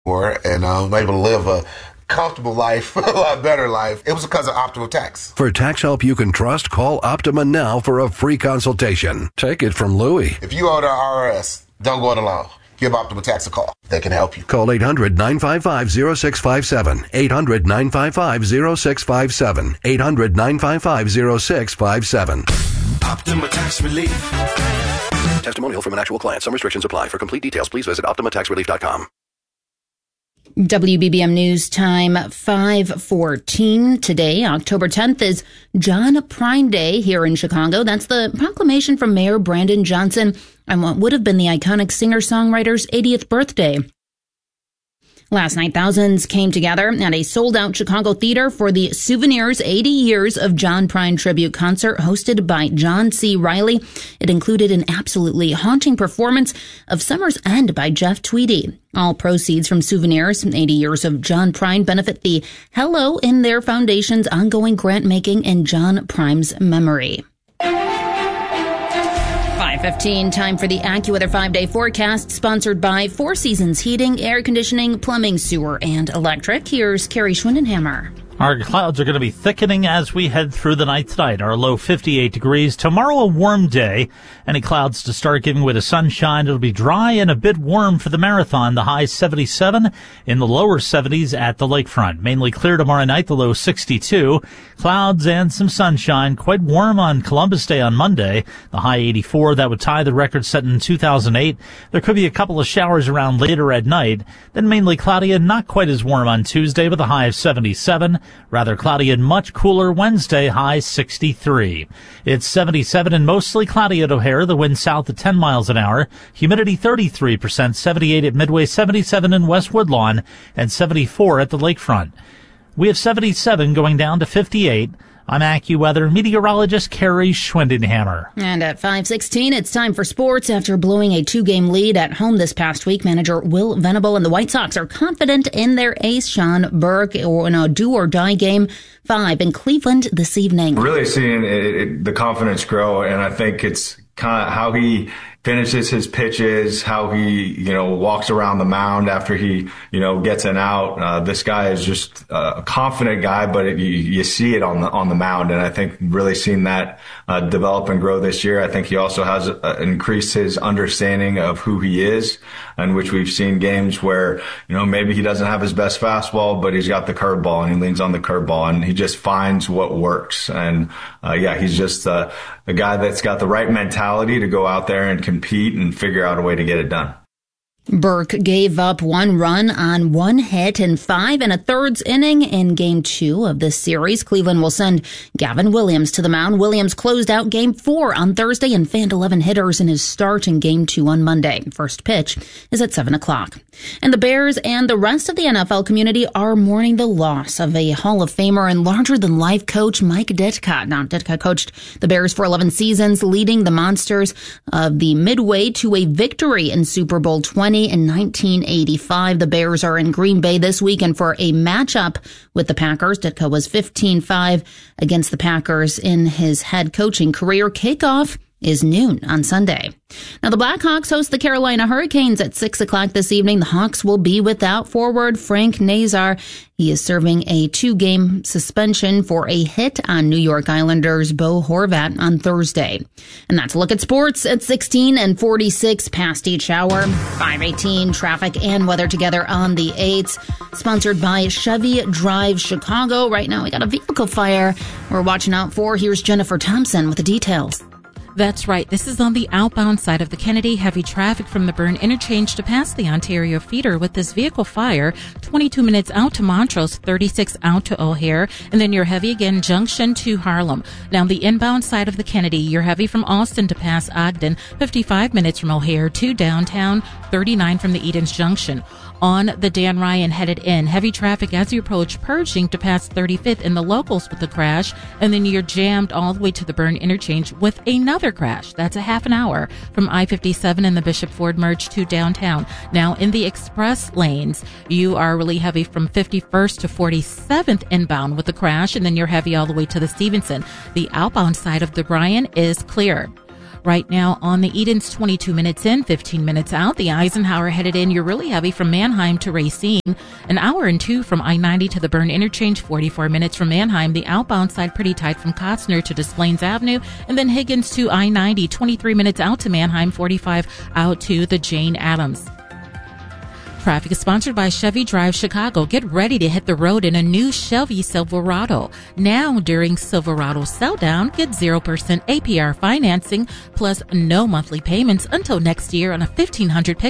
and I'm able to live a comfortable life, a lot better life. It was because of Optima Tax. For tax help you can trust, call Optima now for a free consultation. Take it from Louie. If you owe the IRS, don't go it alone. Give Optima Tax a call. They can help you. Call 800-955-0657. 800-955-0657. 800-955-0657. Optima Tax Relief. Testimonial from an actual client. Some restrictions apply. For complete details, please visit OptimaTaxRelief.com. WBBM News Time 5:14. Today, October 10th, is John Prine Day here in Chicago. That's the proclamation from Mayor Brandon Johnson on what would have been the iconic singer-songwriter's 80th birthday. Last night, thousands came together at a sold-out Chicago theater for the Souvenirs 80 Years of John Prine tribute concert hosted by John C. Reilly. It included an absolutely haunting performance of Summer's End by Jeff Tweedy. All proceeds from Souvenirs 80 Years of John Prine benefit the Hello in There Foundation's ongoing grant-making in John Prine's memory. 5:15, time for the AccuWeather 5-day forecast, sponsored by Four Seasons Heating, Air Conditioning, Plumbing, Sewer, and Electric. Here's Carrie Schwindenhammer. Our clouds are going to be thickening as we head through the night tonight. Our low 58 degrees. Tomorrow a warm day. Any clouds to start giving way to sunshine. It'll be dry and a bit warm for the marathon. The high 77, in the lower 70s at the lakefront. Mainly clear tomorrow night, the low 62. Clouds and some sunshine. Quite warm on Columbus Day on Monday. The high 84. That would tie the record set in 2008. There could be a couple of showers around later at night. Then mainly cloudy and not quite as warm on Tuesday with a high of 77. Rather cloudy and much cooler Wednesday, high 63. It's 77 and mostly cloudy at O'Hare. The wind south at 10 miles an hour. Humidity 33%, 78 at Midway, 77 in West Woodlawn, and 74 at the lakefront. We have 77 going down to 58. I'm AccuWeather meteorologist Carrie Schwindenhammer. And at 5:16, it's time for sports. After blowing a 2-game lead at home this past week, manager Will Venable and the White Sox are confident in their ace, Sean Burke, in a do-or-die game 5 in Cleveland this evening. Really seeing the confidence grow, and I think it's kind of how he finishes his pitches, how he, walks around the mound after he, gets an out. This guy is just a confident guy, but you see it on the mound. And I think really seeing that develop and grow this year. I think he also has increased his understanding of who he is, in which we've seen games where, maybe he doesn't have his best fastball, but he's got the curveball and he leans on the curveball and he just finds what works. And he's just a guy that's got the right mentality to go out there and compete and figure out a way to get it done. Burke gave up 1 run on 1 hit in 5 1/3 inning in Game 2 of this series. Cleveland will send Gavin Williams to the mound. Williams closed out Game 4 on Thursday and fanned 11 hitters in his start in Game 2 on Monday. First pitch is at 7 o'clock. And the Bears and the rest of the NFL community are mourning the loss of a Hall of Famer and larger-than-life coach, Mike Ditka. Now, Ditka coached the Bears for 11 seasons, leading the Monsters of the Midway to a victory in Super Bowl 20 in 1985. The Bears are in Green Bay this weekend for a matchup with the Packers. Ditka was 15-5 against the Packers in his head coaching career. Kickoff is noon on Sunday. Now, the Blackhawks host the Carolina Hurricanes at 6 o'clock this evening. The Hawks will be without forward Frank Nazar. He is serving a 2-game suspension for a hit on New York Islanders' Bo Horvat on Thursday. And that's a look at sports at 16 and 46 past each hour. 5:18, traffic and weather together on the 8s. Sponsored by Chevy Drive Chicago. Right now, we got a vehicle fire we're watching out for. Here's Jennifer Thompson with the details. That's right. This is on the outbound side of the Kennedy. Heavy traffic from the Byrne interchange to past the Ontario feeder with this vehicle fire. 22 minutes out to Montrose, 36 out to O'Hare, and then you're heavy again Junction to Harlem. Now the inbound side of the Kennedy, you're heavy from Austin to past Ogden, 55 minutes from O'Hare to downtown, 39 from the Edens Junction. On the Dan Ryan headed in, heavy traffic as you approach Pershing to past 35th in the locals with the crash, and then you're jammed all the way to the Byrne interchange with another crash. That's a half an hour from I-57 in the Bishop Ford merge to downtown. Now in the express lanes, you are really heavy from 51st to 47th inbound with the crash, and then you're heavy all the way to the Stevenson. The outbound side of the Bryan is clear. Right now on the Edens, 22 minutes in, 15 minutes out. The Eisenhower headed in. You're really heavy from Manheim to Racine. An hour and 2 from I-90 to the Bern Interchange. 44 minutes from Manheim. The outbound side pretty tight from Kotzner to Des Plaines Avenue. And then Higgins to I-90. 23 minutes out to Manheim. 45 out to the Jane Addams. Traffic is sponsored by Chevy Drive Chicago. Get ready to hit the road in a new Chevy Silverado. Now, during Silverado Sell Down, get 0% APR financing plus no monthly payments until next year on a 1500 pickup.